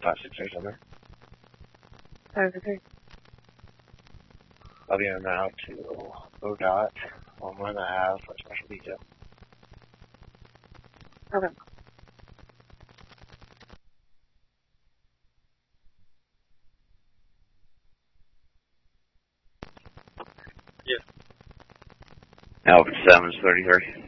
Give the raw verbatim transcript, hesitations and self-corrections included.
five six six number. five six six. I'll be on route to O D O T on one and a half for a special detail. Okay. Yeah. Alpha seven is thirty-three.